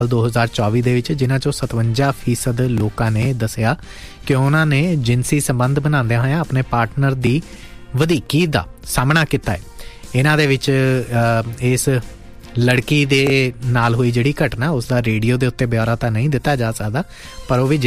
2024 ਦੇ ਵਿੱਚ, ਜਿਨ੍ਹਾਂ 'ਚੋਂ 57% ਲੋਕਾਂ ਨੇ ਦੱਸਿਆ ਕਿ ਉਹਨਾਂ ਨੇ ਜਿਨਸੀ ਸੰਬੰਧ ਬਣਾਉਂਦਿਆਂ ਹੋਇਆਂ ਆਪਣੇ ਪਾਰਟਨਰ ਦੀ ਵਧੀਕੀ ਦਾ ਸਾਹਮਣਾ ਕੀਤਾ ਹੈ। ਇਹਨਾਂ ਦੇ ਵਿੱਚ ਇਸ ਲੜਕੀ ਦੇ ਨਾਲ ਹੋਈ ਜਿਹੜੀ ਘਟਨਾ, ਉਸਦਾ ਰੇਡੀਓ ਦੇ ਉੱਤੇ ਬਿਆਰਾ ਤਾਂ ਨਹੀਂ ਦਿੱਤਾ ਜਾ ਸਕਦਾ, ਪਰ ਉਹ ਵੀ